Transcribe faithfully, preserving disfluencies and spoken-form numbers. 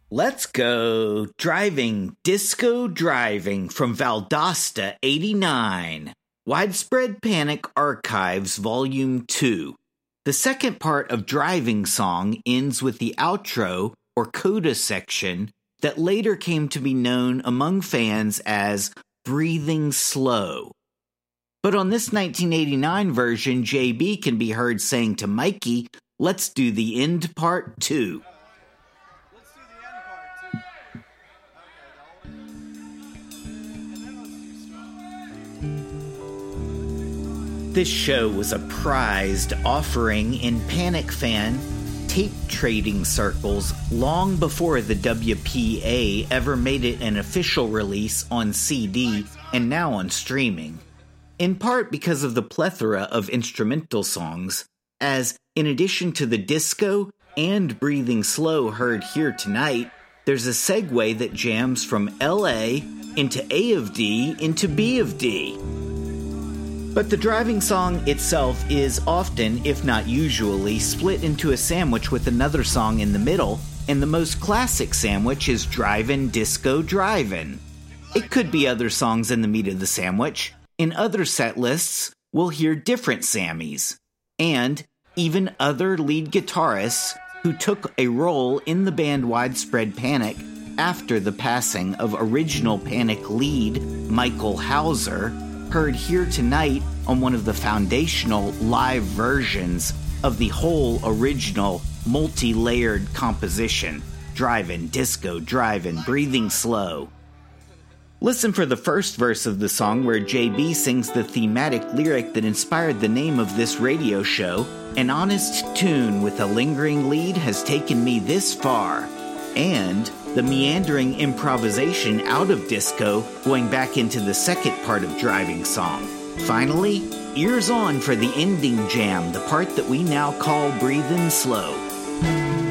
Let's go driving, disco driving from Valdosta eighty-nine. Widespread Panic Archives Volume two. The second part of Driving Song ends with the outro or coda section that later came to be known among fans as Breathing Slow. But on this nineteen eighty-nine version, J B can be heard saying to Mikey, "Let's do the end part too." This show was a prized offering in Panic fan tape trading circles long before the W P A ever made it an official release on C D and now on streaming. In part because of the plethora of instrumental songs, as in addition to the disco and Breathing Slow heard here tonight, there's a segue that jams from L A into A of D into B of D. But the driving song itself is often, if not usually, split into a sandwich with another song in the middle, and the most classic sandwich is Drivin' Disco Drivin'. It could be other songs in the meat of the sandwich. In other set lists, we'll hear different Sammys, and even other lead guitarists who took a role in the band Widespread Panic after the passing of original Panic lead Michael Hauser, heard here tonight on one of the foundational live versions of the whole original multi-layered composition, Drivin', Disco, Drivin', Breathing Slow. Listen for the first verse of the song where J B sings the thematic lyric that inspired the name of this radio show. An honest tune with a lingering lead has taken me this far. And the meandering improvisation out of disco going back into the second part of Driving Song. Finally, ears on for the ending jam, the part that we now call Breathin' Slow.